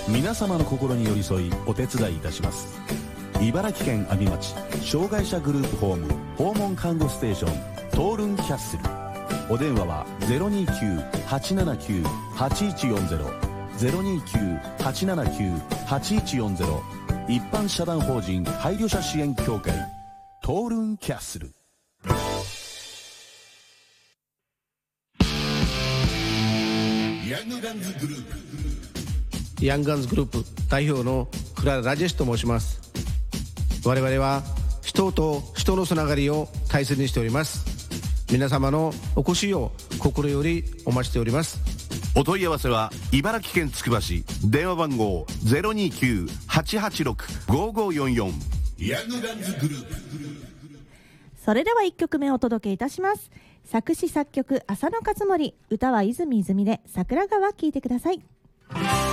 皆様の心に寄り添いお手伝いいたします。茨城県阿見町障害者グループホーム訪問看護ステーショントールンキャッスル。お電話は 029-879-8140 029-879-8140。一般社団法人配慮者支援協会トールンキャッスル。 ヤングガンズグループヤングガンズグループ代表の倉田ラジェシと申します。我々は人と人のつながりを大切にしております。皆様のお越しを心よりお待ちしております。 お問い合わせは茨城県つくば市、電話番号 029-886-5544。 ヤングガンズグループ。 それでは1曲目お届けいたします。作詞作曲浅野勝森、歌は泉泉で桜川聴いてください。